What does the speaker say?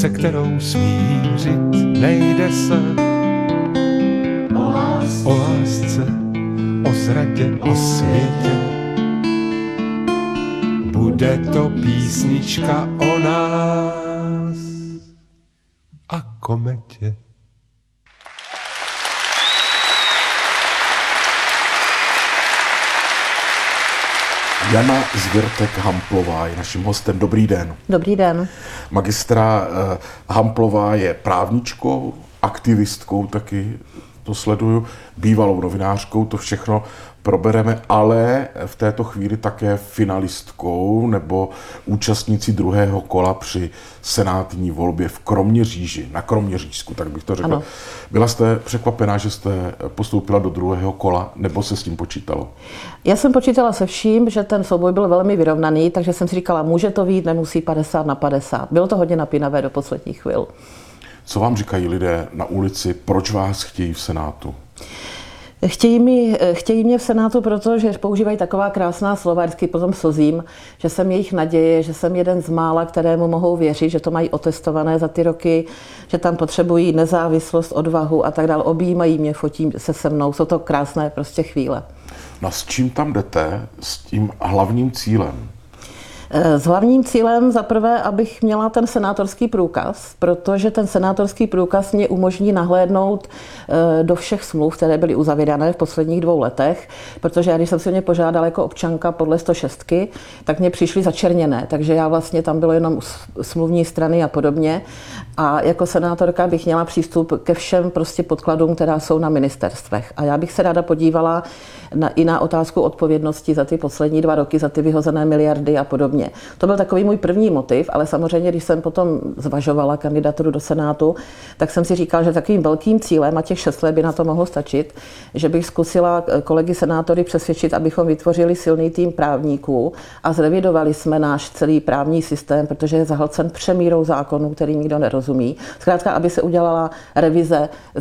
se kterou smířit nejde se. O lásce, o zradě, o světě. Bude to písnička o nás a kometě. Jana Zwirtek-Hamplová je naším hostem. Dobrý den. Dobrý den. Magistra Hamplová je právničkou, aktivistkou taky, to sleduju, bývalou novinářkou, to všechno probereme, ale v této chvíli také finalistkou nebo účastnící druhého kola při senátní volbě v Kroměříži, na Kroměřížsku, tak bych to řekl. Ano. Byla jste překvapená, že jste postoupila do druhého kola, nebo se s tím počítalo? Já jsem počítala se vším, že ten souboj byl velmi vyrovnaný, takže jsem si říkala, může to vyjít, nemusí 50-50. Bylo to hodně napínavé do posledních chvil. Co vám říkají lidé na ulici, proč vás chtějí v Senátu? Chtějí mě v Senátu, protože používají taková krásná slova, vždycky potom slzím, že jsem jejich naděje, že jsem jeden z mála, kterému mohou věřit, že to mají otestované za ty roky, že tam potřebují nezávislost, odvahu a tak dále. Objímají mě, fotí se mnou, jsou to krásné prostě chvíle. No s čím tam jdete, s tím hlavním cílem? S hlavním cílem zaprvé, abych měla ten senátorský průkaz, protože ten senátorský průkaz mě umožní nahlédnout do všech smluv, které byly uzavírané v posledních 2 letech, protože já, když jsem si o ně požádala jako občanka podle 106, tak mě přišly začerněné, takže já vlastně tam bylo jenom smluvní strany a podobně. A jako senátorka bych měla přístup ke všem prostě podkladům, která jsou na ministerstvech. A já bych se ráda podívala i na otázku odpovědnosti za ty poslední 2 roky, za ty vyhozené miliardy a podobně. To byl takový můj první motiv, ale samozřejmě, když jsem potom zvažovala kandidaturu do Senátu, tak jsem si říkala, že takovým velkým cílem, a těch 6 let by na to mohlo stačit, že bych zkusila kolegy senátory přesvědčit, abychom vytvořili silný tým právníků a zrevidovali jsme náš celý právní systém, protože je zahlcen přemírou zákonů, který nikdo nerozumí. Zkrátka, aby se udělala revize